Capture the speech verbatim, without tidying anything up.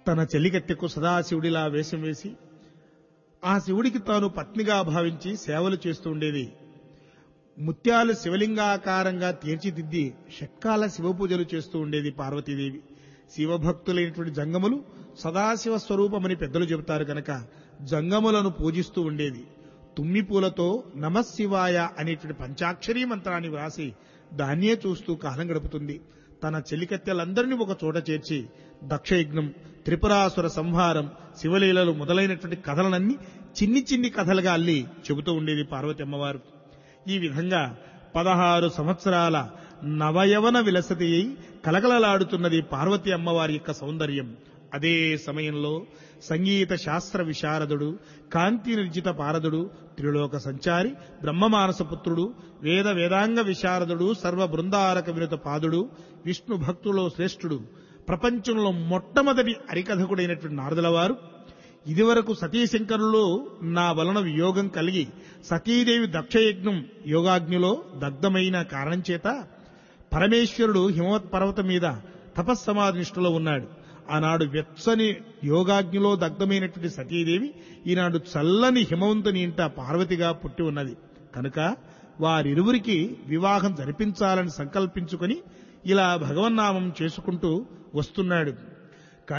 తన చెలికత్తెకు సదాశివుడిలా వేషం వేసి ఆ శివుడికి తాను పత్నిగా భావించి సేవలు చేస్తూ ఉండేది. ముత్యాలు శివలింగాకారంగా తీర్చిదిద్ది షట్కాల శివ పూజలు చేస్తూ ఉండేది పార్వతీదేవి. శివభక్తులైనటువంటి జంగములు సదాశివ స్వరూపమని పెద్దలు చెబుతారు కనుక జంగములను పూజిస్తూ ఉండేది. తుమ్మి పూలతో నమశివాయ అనేటువంటి పంచాక్షరీ మంత్రాన్ని వ్రాసి దాన్నే చూస్తూ కాలం గడుపుతుంది. తన చెలికత్తెలందరినీ ఒక చోట చేర్చి దక్షయజ్ఞం, త్రిపురాసుర సంహారం, శివలీలలు మొదలైనటువంటి కథలనన్నీ చిన్ని చిన్ని కథలుగా అల్లి చెబుతూ ఉండేది పార్వతి అమ్మవారు. ఈ విధంగా పదహారు సంవత్సరాల నవయవన విలసతి అయి కలకలలాడుతున్నది పార్వతి అమ్మవారి యొక్క సౌందర్యం. అదే సమయంలో సంగీత శాస్త్ర విశారదుడు, కాంతి నిర్జిత పారదుడు, త్రిలోక సంచారి, బ్రహ్మమానసపుత్రుడు, వేద వేదాంగ విశారదుడు, సర్వ బృందారక వినుత పాదుడు, విష్ణు భక్తులో శ్రేష్ఠుడు, ప్రపంచంలో మొట్టమొదటి హరికథకుడైనటువంటి నారదుల వారు ఇదివరకు సతీశంకరులో నా వలన వియోగం కలిగి సతీదేవి దక్షయజ్ఞం యోగాగ్నిలో దగ్ధమైన కారణం చేత పరమేశ్వరుడు హిమవత్ పర్వతం మీద తపస్సమాధినిష్ఠులో ఉన్నాడు. ఆనాడు వెచ్చని యోగాగ్నిలో దగ్ధమైనటువంటి సతీదేవి ఈనాడు చల్లని హిమవంతుని ఇంట పార్వతిగా పుట్టి ఉన్నది కనుక వారిరువురికి వివాహం జరిపించాలని సంకల్పించుకొని ఇలా భగవన్నామం చేసుకుంటూ వస్తున్నాడు.